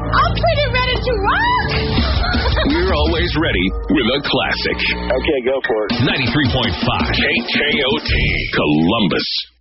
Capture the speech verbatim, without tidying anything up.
I'm pretty ready to rock. We're always ready with a classic. Okay, go for it. ninety-three point five K K O T, Columbus.